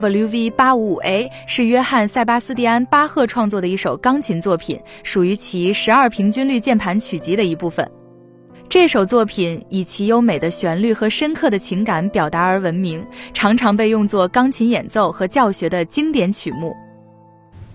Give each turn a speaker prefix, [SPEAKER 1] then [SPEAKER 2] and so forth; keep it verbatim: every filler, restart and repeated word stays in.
[SPEAKER 1] W V 八五五 A 是约翰·塞巴斯蒂安·巴赫创作的一首钢琴作品，属于其十二平均律键盘曲集的一部分。这首作品以其优美的旋律和深刻的情感表达而闻名，常常被用作钢琴演奏和教学的经典曲目。